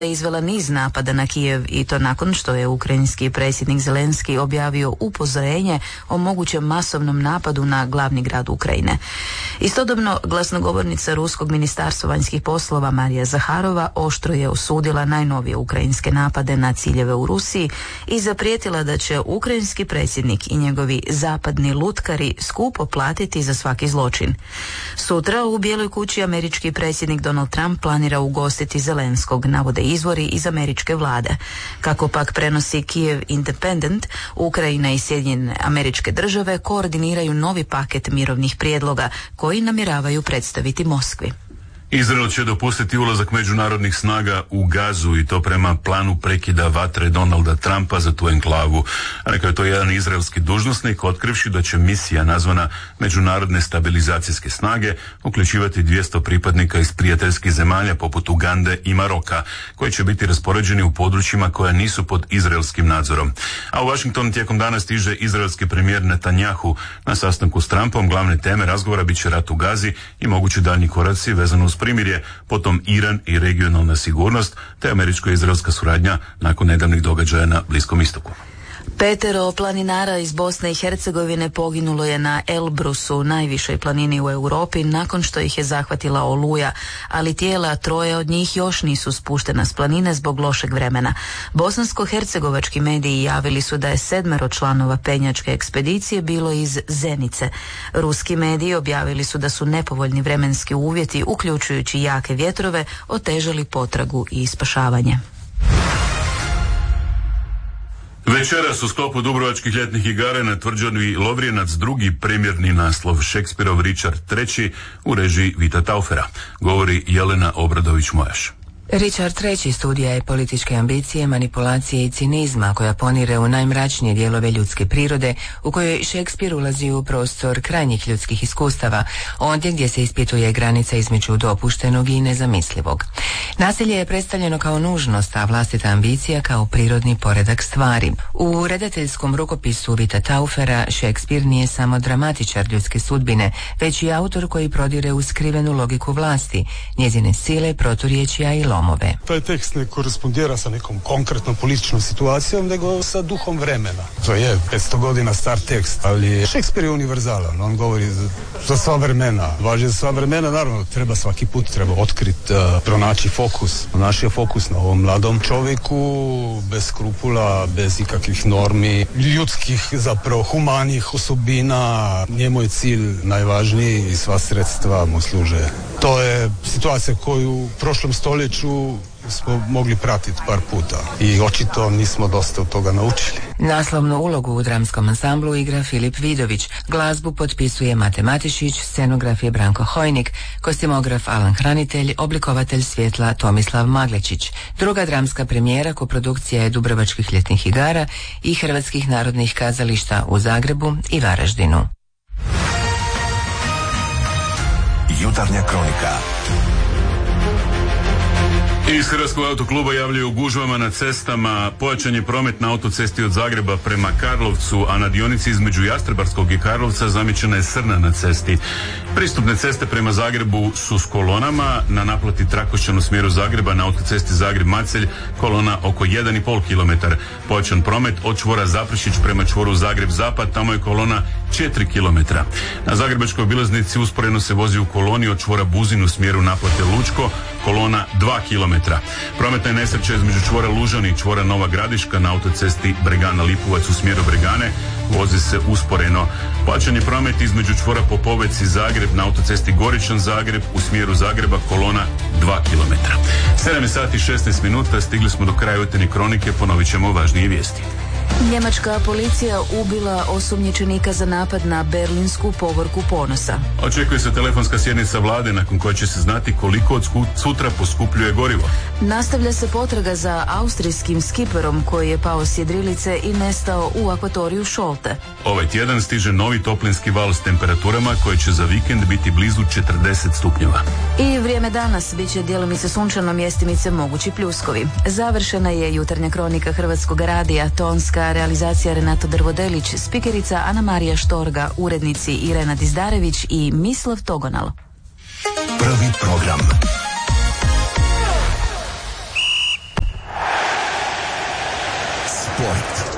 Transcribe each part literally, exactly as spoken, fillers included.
izvela niz napada na Kijev i to nakon što je ukrajinski predsjednik Zelenski objavio upozorenje o mogućem masovnom napadu na glavni grad Ukrajine. Istodobno, glasnogovornica Ruskog ministarstva vanjskih poslova Marija Zaharova oštro je osudila najnovije ukrajinske napade na ciljeve u Rusiji i zaprijetila da će ukrajinski predsjednik i njegovi zapadni lutkari skupo platiti za svaki zločin. Sutra u Bijeloj kući američki predsjednik Donald Trump planira ugostiti Zelenskog, navode izvori iz američke vlade. Kako pak prenosi Kiev Independent, Ukrajina i Sjedinjene Američke Države koordiniraju novi paket mirovnih prijedloga koji namjeravaju predstaviti Moskvi. Izrael će dopustiti ulazak međunarodnih snaga u Gazu i to prema planu prekida vatre Donalda Trumpa za tu enklavu. Rekao je to jedan izraelski dužnosnik, otkrivši da će misija nazvana Međunarodne stabilizacijske snage uključivati dvjesto pripadnika iz prijateljskih zemalja poput Ugande i Maroka, koji će biti raspoređeni u područjima koja nisu pod izraelskim nadzorom. A u Washington tijekom dana stiže izraelski premijer Netanjahu. Na sastanku s Trumpom glavne teme razgovora bit će rat u Gazi i mogući daljnji koraci vezano uz primirje, potom Iran i regionalna sigurnost, te američko-izraelska suradnja nakon nedavnih događaja na Bliskom istoku. Petero planinara iz Bosne i Hercegovine poginulo je na Elbrusu, najvišoj planini u Europi, nakon što ih je zahvatila oluja, ali tijela troje od njih još nisu spuštena s planine zbog lošeg vremena. Bosansko-hercegovački mediji javili su da je sedmero članova penjačke ekspedicije bilo iz Zenice. Ruski mediji objavili su da su nepovoljni vremenski uvjeti, uključujući jake vjetrove, otežali potragu i spašavanje. Večeras u sklopu Dubrovačkih ljetnih igara na tvrđavi Lovrijenac drugi premjerni naslov Šekspirov Richard treći u režiji Vita Taufera. Govori Jelena Obradović-Mojaš. Richard treći studija je političke ambicije, manipulacije i cinizma koja ponire u najmračnije dijelove ljudske prirode u kojoj Šekspir ulazi u prostor krajnjih ljudskih iskustava, ondje gdje se ispituje granica između dopuštenog i nezamislivog. Nasilje je predstavljeno kao nužnost, a vlastita ambicija kao prirodni poredak stvari. U redateljskom rukopisu Vita Taufera Šekspir nije samo dramatičar ljudske sudbine, već i autor koji prodire u skrivenu logiku vlasti, njezine sile, proturječja i lomove. Taj tekst ne korespondira sa nekom konkretnom političnom situacijom, nego sa duhom vremena. To je petsto godina star tekst, ali Šekspir je univerzalan, on govori za, za sva vremena, važi za sva vremena, naravno treba svaki put, treba otkriti, uh, pronaći fokus. Naš je fokus na ovom mladom čovjeku, bez skrupula, bez ikakvih normi, ljudskih, zapravo humanih osobina. Njemu je cilj najvažniji i sva sredstva mu služe. To je situacija koju u prošlom stoljeću smo mogli pratiti par puta i očito nismo dosta od toga naučili. Naslovnu ulogu u dramskom ansamblu igra Filip Vidović, glazbu potpisuje Mate Matišić, scenograf je Branko Hojnik, kostimograf Alan Hranitelj, oblikovatelj svjetla Tomislav Maglečić. Druga dramska premijera koprodukcija je Dubrovačkih ljetnih igara i Hrvatskih narodnih kazališta u Zagrebu i Varaždinu. Jutarnja kronika. Iz Hrvatskog autokluba javljaju o gužvama na cestama, pojačan je promet na autocesti od Zagreba prema Karlovcu, a na dionici između Jastrebarskog i Karlovca zamijećena je srna na cesti. Pristupne ceste prema Zagrebu su s kolonama, na naplati Trakošćan u smjeru Zagreba na autocesti Zagreb-Macelj kolona oko jedan i pol kilometar. Pojačan promet od čvora Zaprešić prema čvoru Zagreb-Zapad, tamo je kolona četiri kilometra. Na zagrebačkoj obilaznici usporeno se vozi u koloni od čvora Buzin u smjeru naplate Lučko, kolona dva kilometra. Prometna je nesreća između čvora Lužani i čvora Nova Gradiška na autocesti Bregana-Lipovac u smjeru Bregane, vozi se usporeno. Pojačan je promet između čvora Popovec i Zagreb na autocesti Goričan-Zagreb u smjeru Zagreba, kolona dva kilometra. sedam sati i šesnaest minuta, stigli smo do kraja jutarnje kronike, ponovit ćemo važnije vijesti. Njemačka policija ubila osumnjičenika za napad na berlinsku povorku Ponosa. Očekuje se telefonska sjednica vlade nakon koje će se znati koliko od sutra poskupljuje gorivo. Nastavlja se potraga za austrijskim skiperom koji je pao s jedrilice i nestao u akvatoriju Šolte. Ovaj tjedan stiže novi toplinski val s temperaturama koje će za vikend biti blizu četrdeset stupnjeva. I vrijeme danas bit će djelomice sunčano, mjestimice mogući pljuskovi. Završena je jutarnja kronika Hrvatskog radija, tonska realizacija Renato Drvodelić, spikerica Ana Marija Štorga, urednici Irena Dizdarević i Mislav Togonal. Prvi program. Sport.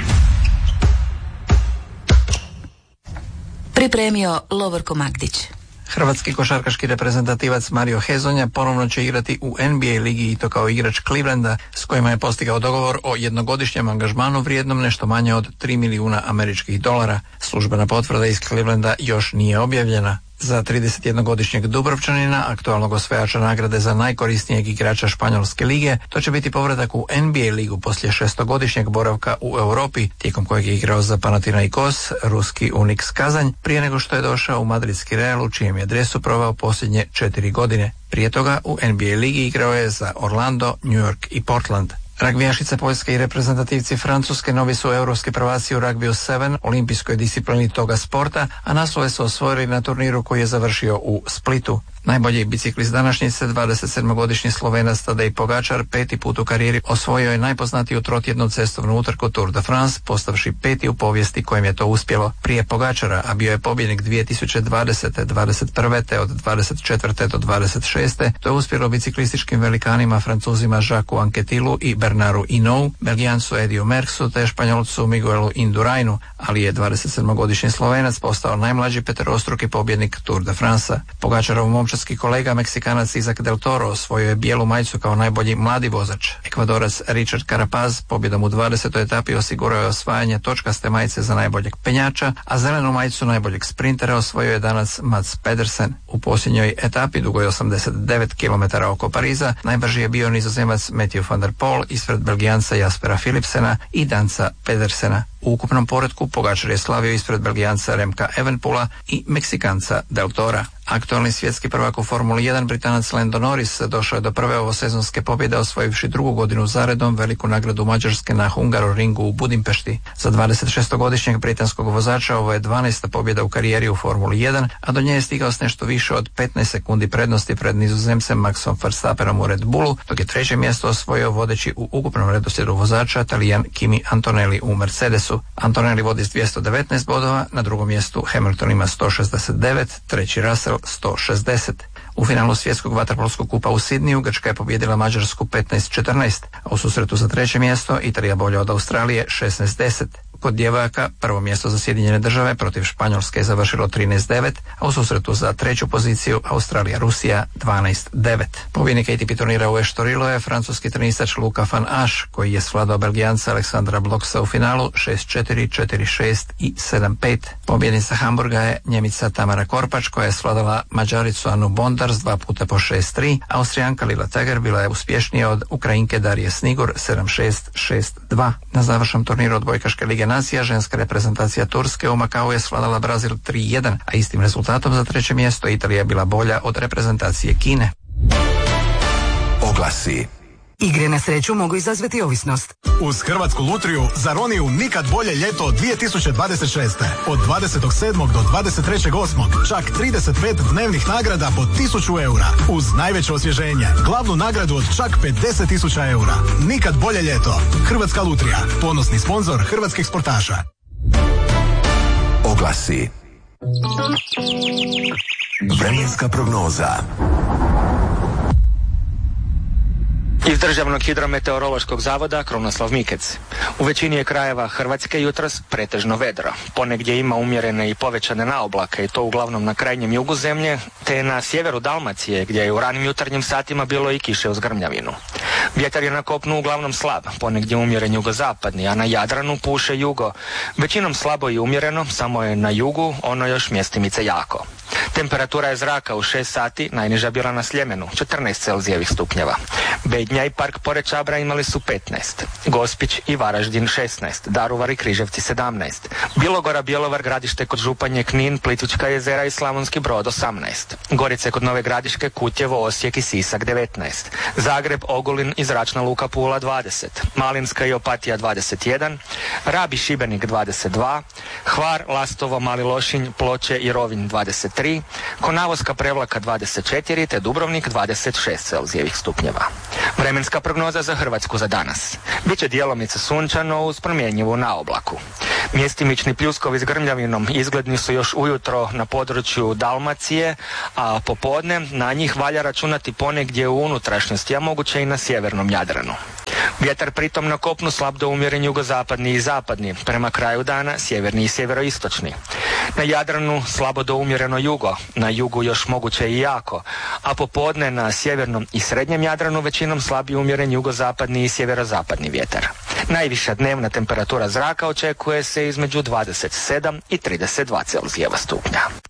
Pripremio Lovorko Magdić. Hrvatski košarkaški reprezentativac Mario Hezonja ponovno će igrati u N B A ligi i to kao igrač Clevelanda s kojima je postigao dogovor o jednogodišnjem angažmanu vrijednom nešto manje od tri milijuna američkih dolara. Službena potvrda iz Clevelanda još nije objavljena. Za tridesetjednogodišnjeg Dubrovčanina, aktualnog osvajača nagrade za najkorisnijeg igrača Španjolske lige, to će biti povratak u N B A ligu poslije šestogodišnjeg boravka u Europi, tijekom kojeg je igrao za Panathinaikos, ruski Unix Kazanj, prije nego što je došao u madridski Real, u čijem je dresu proveo posljednje četiri godine. Prije toga u N B A ligi igrao je za Orlando, New York i Portland. Ragbijašice Poljske i reprezentativci Francuske novi su europski prvaci u Ragbiju sedam, olimpijskoj disciplini toga sporta, a naslove su osvojili na turniru koji je završio u Splitu. Najbolji biciklist današnjice, dvadesetsedmogodišnji Slovenac Tadej Pogačar, peti put u karijeri osvojio je najpoznatiju trotjednu cestovnu utrku Tour de France, postavši peti u povijesti kojem je to uspjelo. Prije Pogačara, a bio je pobjednik dvije tisuće dvadesete, dvadeset prve te od dvadeset četvrte do dvadeset šeste to je uspjelo biciklističkim velikanima Francuzima Jacques Anquetilu i Bernardu Hinault, Belgijancu Ediu Merckxu te Španjolcu Miguelu Indurainu, ali je dvadesetsedmogodišnji Slovenac postao najmlađi peterostruki pobjednik Tour de France. Pogačarov momčadski kolega Meksikanac Isaac Del Toro osvojio je bijelu majicu kao najbolji mladi vozač. Ekvadorac Richard Carapaz pobjedom u dvadesetoj etapi osigurao je osvajanje točkaste majice za najboljeg penjača, a zelenu majicu najboljeg sprintera osvojio je danas Mats Pedersen. U posljednjoj etapi, dugoj osamdeset devet kilometara oko Pariza, najbrži je bio Nizozemac Mathieu van der Poel ispred Belgijanca Jaspera Philipsena i Danca Pedersena. U ukupnom poretku Pogačar je slavio ispred Belgijanca Remka Evenepoela i Meksikanca Del Tora. Aktualni svjetski prvak u Formuli jedan, Britanac Lando Norris, došao je do prve ovosezonske pobjede osvojivši drugu godinu zaredom veliku nagradu Mađarske na Hungaroringu u Budimpešti. Za dvadesetšestogodišnjeg britanskog vozača ovo je dvanaesta pobjeda u karijeri u Formuli jedan, a do nje je stigao s nešto više od petnaest sekundi prednosti pred Nizozemcem Maxom Verstappenom u Red Bullu, dok je treće mjesto osvojio vodeći u ukupnom redoslijedu vozača Talijan Kimi Antonelli u Mercedesu. Antonelli vodi s dvjesto devetnaest bodova, na drugom mjestu Hamilton ima sto šezdeset devet, treći Russell sto šezdeset. U finalu svjetskog vaterpolskog kupa u Sidniju Grčka je pobijedila Mađarsku petnaest četrnaest, a u susretu za treće mjesto Italija bolja od Australije šesnaest deset. Kod djevojaka prvo mjesto za Sjedinjene Države protiv Španjolske je završilo trinaest devet, a u susretu za treću poziciju Australija-Rusija dvanaest devet. Pobjednik A T P turnira u Estorilo je francuski tenisač Luka van Asch, koji je svladao Belgijanca Aleksandra Bloksa u finalu šest četiri, četiri šest i sedam pet. Pobjednica Hamburga je Njemica Tamara Korpač, koja je svladala Mađaricu Anu Bondars dva puta po šest tri. Austrijanka Lila Teger bila je uspješnija od Ukrajinke Darije Snigur sedam šest, šest dva. Na završnom turniru odbojkaške lige nacija ženska reprezentacija Turske u Makau je svladala Brazil tri jedan, a istim rezultatom za treće mjesto Italija je bila bolja od reprezentacije Kine. Oglasi. Igre na sreću mogu izazvati ovisnost. Uz Hrvatsku lutriju za Roniju nikad bolje ljeto dvije tisuće dvadeset šeste. Od dvadesetog sedmog do dvadeset trećeg osmog čak trideset pet dnevnih nagrada po tisuću eura. Uz najveće osvježenje, glavnu nagradu od čak pedeset tisuća eura. Nikad bolje ljeto. Hrvatska lutrija, ponosni sponzor hrvatskih sportaša. Oglasi. Vremenska prognoza. Iz Državnog hidrometeorološkog zavoda Krunoslav Mikec. U većini je krajeva Hrvatske jutros pretežno vedro. Ponegdje ima umjerene i povećane naoblake i to uglavnom na krajnjem jugu zemlje, te na sjeveru Dalmacije gdje je u ranim jutarnjim satima bilo i kiše uz grmljavinu. Vjetar je na kopnu uglavnom slab, ponegdje umjeren jugozapadni, a na Jadranu puše jugo. Većinom slabo i umjereno, samo je na jugu ono još mjestimice jako. Temperatura je zraka u šest sati najniža bila na Sljemenu, četrnaest celzijevih stupnjeva. Bednja i Park pored Čabra imali su petnaest, Gospić i Varaždin šesnaest, Daruvar i Križevci sedamnaest, Bilogora, Bjelovar, Gradište kod Županje, Knin, Plitvička jezera i Slavonski Brod osamnaest, Gorice kod Nove Gradiške, Kutjevo, Osijek i Sisak devetnaest, Zagreb, Ogulin i Zračna luka Pula dvadeset, Malinska i Opatija dvadeset jedan, Rab i Šibenik dvadeset dva, Hvar, Lastovo, Mali Lošinj, Ploče i Rovinj dvadeset tri, Konavoska, Prevlaka dvadeset četiri te Dubrovnik dvadeset šest celzijevih stupnjeva. Vremenska prognoza za Hrvatsku za danas. Biće djelomice sunčano uz promjenjivu naoblaku. Mjestimični pljuskovi s grmljavinom izgledni su još ujutro na području Dalmacije, a popodne na njih valja računati ponegdje u unutrašnjosti, a moguće i na sjevernom Jadranu. Vjetar pritom na kopnu slab do umjeren jugozapadni i zapadni, prema kraju dana sjeverni i sjeveroistočni. Na Jadranu slabo do umjereno jugo, na jugu još moguće i jako, a popodne na sjevernom i srednjem Jadranu većinom slabi umjeren jugozapadni i sjeverozapadni vjetar. Najviša dnevna temperatura zraka očekuje se između dvadeset sedam i trideset dva Celzijeva stupnja.